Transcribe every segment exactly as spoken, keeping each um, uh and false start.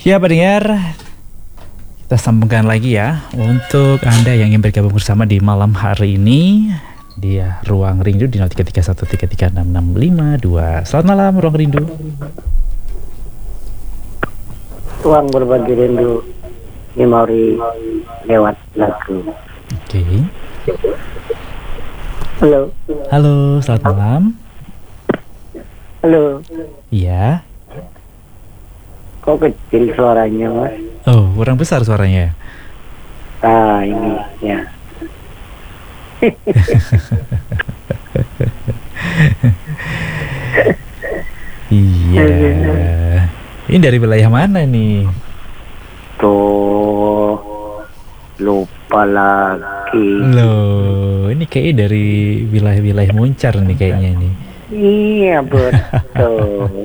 Ya pendengar, kita sambungkan lagi ya untuk Anda yang ingin bergabung bersama di malam hari ini di Ruang Rindu di nol tiga tiga satu tiga tiga enam enam lima dua. Selamat malam Ruang Rindu. Ruang berbagi rindu memori lewat lagu. Oke. Okay. Halo. Halo, selamat malam. Halo. Iya. Kok kecil suaranya, Mas? Oh, kurang besar suaranya. Ah, ini ya. Iya. Ini dari wilayah mana nih? Tuh, lupa lagi. Loh, ini kayaknya dari wilayah-wilayah Muncar nih kayaknya nih. Iya, betul.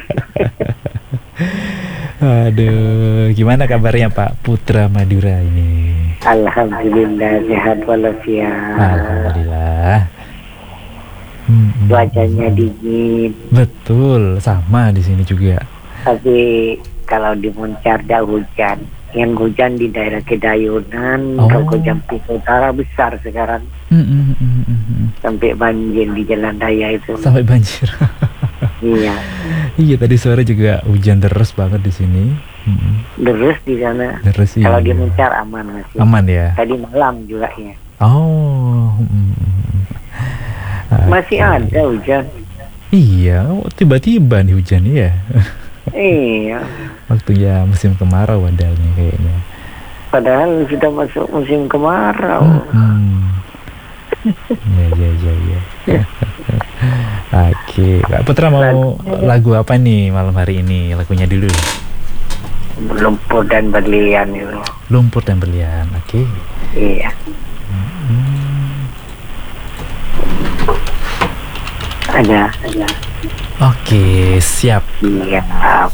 Aduh, gimana kabarnya Pak Putra Madura ini? Alhamdulillah sehat walafiat. Alhamdulillah. Hmm, Cuacanya dingin. Betul, sama di sini juga. Tapi kalau di Muncar dah hujan. Yang hujan di daerah Kedayunan, Oh. kalau Jampi Utara besar sekarang. Hmm, hmm, hmm, hmm, hmm. Sampai banjir di jalan raya itu. Sampai banjir. Iya. Iya, tadi sore juga hujan deras banget di sini. Hmm. Deres di sana. Deras sih. Kalau di Muncar aman masih. Aman ya. Tadi malam juga ya. Oh. Hmm, hmm. Masih Oke. ada hujan. Iya, oh, tiba-tiba nih hujan ya. Iya. Waktunya musim kemarau wadahnya kayaknya. Padahal sudah masuk musim kemarau. Hmm. Ya ya ya ya. Oke, Pak Putra mau lagu apa nih malam hari ini? Lagunya dulu. Lumpur dan berlian itu. Lumpur dan Berlian. Oke. Iya. Hmm. Ada. Ada. Oke, siap. Siap.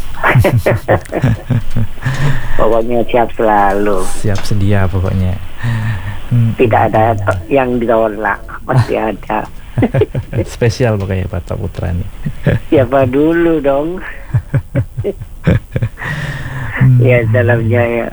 Pokoknya siap selalu. Siap sedia pokoknya. Hmm. Tidak ada yang ditolak. Pasti ada. Spesial pokoknya Pak Putra nih. Siapa dulu dong? Hmm. Ya salamnya ya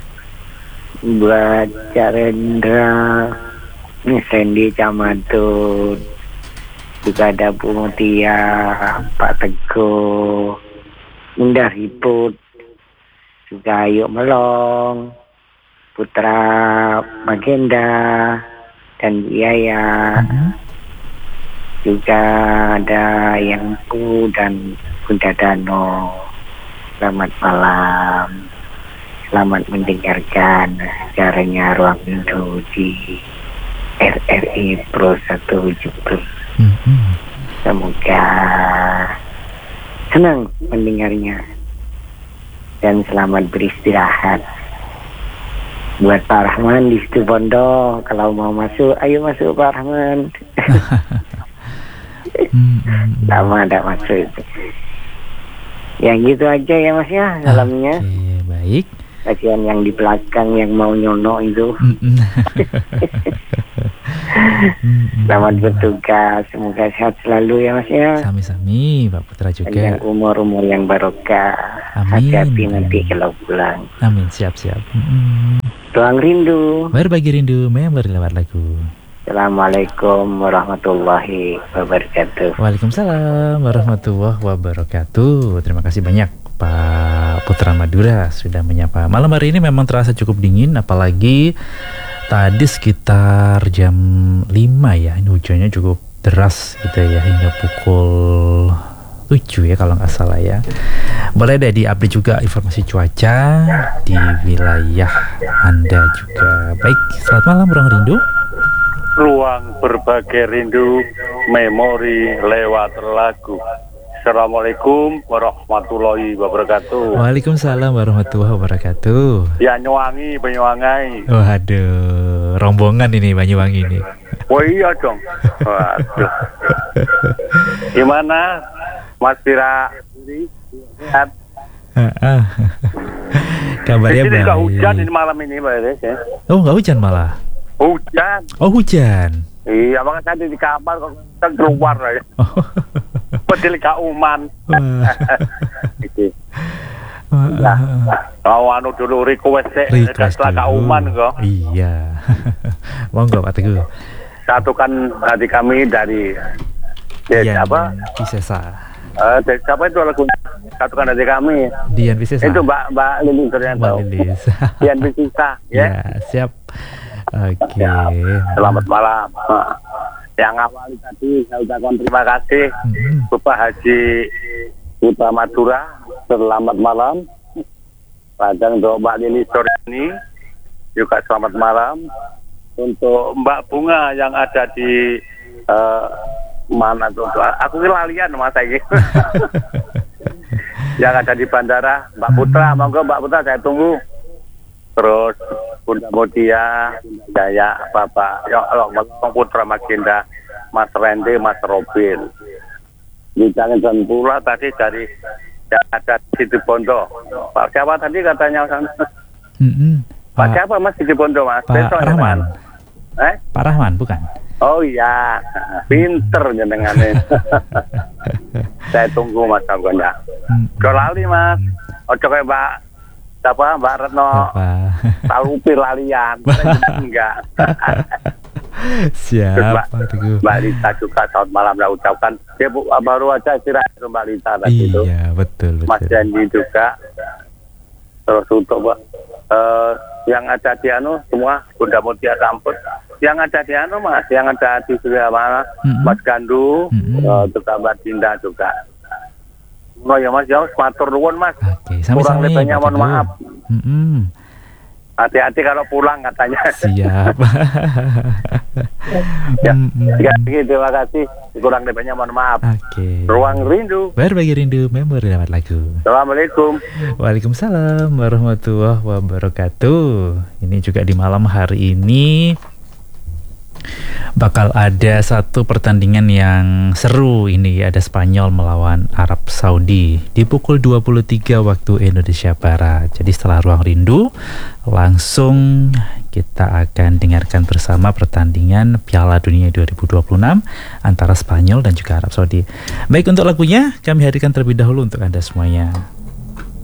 buat Cak Rendra, Sandy Camatun, juga ada Bu Mutia, Pak Teguh, Bunda Riput, juga Ayu Melong, Putra Magenda, dan Yaya. Hmm. Juga ada yang Bu dan Bunda Dano. Selamat malam. Selamat mendengarkan acaranya Ruang Rindu di R R I Pro seratus tujuh puluh. Hmm. Semoga senang mendengarnya dan selamat beristirahat. Buat Pak Rahman di situ Bondo, kalau mau masuk, ayo masuk Pak Rahman. Hmm. Lama ada masuk itu. Yang gitu aja ya Mas ya, salamnya. Oke, baik. Kasihan yang di belakang yang mau nyono itu. Hmm. Selamat bertugas, semoga sehat selalu ya Mas ya. Sami-sami Pak Putra juga. Dan umur-umur yang barokah. Amin. Hati-hati nanti kalau pulang. Amin, siap-siap. Hmm. Ruang Rindu. Berbagi rindu member lewat lagu. Assalamualaikum warahmatullahi wabarakatuh. Waalaikumsalam warahmatullahi wabarakatuh. Terima kasih banyak Pak Putra Madura sudah menyapa. Malam hari ini memang terasa cukup dingin, apalagi tadi sekitar jam lima ya. Ini hujannya cukup deras gitu ya, hingga pukul tujuh ya kalau nggak salah ya. Boleh deh di-update juga informasi cuaca di wilayah Anda juga. Baik, selamat malam Ruang Rindu. Ruang berbagi rindu memori lewat lagu. Assalamualaikum warahmatullahi wabarakatuh. Waalaikumsalam warahmatullahi wabarakatuh. Ya Nyuwangi, Banyuwangi. Waduh, rombongan ini Banyuwangi ini. Oh iya dong. Waduh. Gimana Mas Pira? Sehat? Kabarnya Di sini baik. nggak hujan ini malam ini Pak Iris ya. Oh, nggak hujan malah. Hujan. Oh, hujan. Iya, makanya tadi di kamar kok kita keluar ya. Oh. Pedil kauman. Wah. Gitu. Ya. Kalau anu dulu request sih, Request selaka dulu. uman kok. Iya. Monggo Pak Teguh. Satukan hati kami dari ya, Dian apa? Pisesa. Eh, dari siapa itu lagunya? Satukan hati kami. Dian Pisesa. Itu Mbak Mbak Lili Mbak Suryanto. Lilis. Dian Pisisa, ya. Ya, siap. Oke. Ya, selamat malam. Yang awal tadi saya ucapkan terima kasih Mm-mm. Bapak Haji Putra Madura. Selamat malam. Padang untuk Mbak Lili Suryani juga selamat malam. Untuk Mbak Bunga yang ada di eh, mana tuh? Aku lalian Mas ini. Yang ada di bandara, Mbak Putra, monggo Mbak Putra saya tunggu. Terus Bunda Mutia, Jaya, Bapak, ya Allah, Mas Putra Maginda, Mas Randy, Mas Robin. Ditanyakan pula tadi dari yang ada di Situbondo. Pak siapa tadi katanya? Mm-mm. Pak Pak, siapa Mas di Situbondo Mas? Pak Besok ya, Rahman. Mas? Eh? Pak Rahman bukan? Oh iya, pinter jenengannya. Saya tunggu Mas Anggonda. Mm-mm. Lali Mas. Ojo kayak Mbak siapa Mbak Retno Apa? tahu lalian. Enggak. Siap Pak Teguh. Mbak Lita juga selamat malam saya ucapkan. Ya Bu, baru aja istirahat Mbak Lita tadi itu. Iya, betul, Mas betul. Janji juga. Terus untuk Mbak, eh, yang ada di anu semua Bunda Mutia Kampus. Yang ada di anu Mas, yang ada di Surya mana? Mm-mm. Mas Gandu, Mm-mm. eh, juga Mbak Dinda juga. Oh ya Mas, ya matur nuwun Mas. Oke, Kurang sami-sami. lebihnya Pak mohon Teguh. maaf. Mm-mm. Hati-hati kalau pulang katanya. Siap. Ya, Mm-mm. ya, terima kasih. Kurang lebihnya mohon maaf. Oke. Ruang Rindu. Berbagi rindu, memori lewat lagu. Assalamualaikum. Waalaikumsalam warahmatullahi wabarakatuh. Ini juga di malam hari ini bakal ada satu pertandingan yang seru ini. Ada Spanyol melawan Arab Saudi di pukul dua puluh tiga waktu Indonesia Barat. Jadi setelah Ruang Rindu langsung kita akan dengarkan bersama pertandingan Piala Dunia dua ribu dua puluh enam antara Spanyol dan juga Arab Saudi. Baik, untuk lagunya kami hadirkan terlebih dahulu untuk Anda semuanya.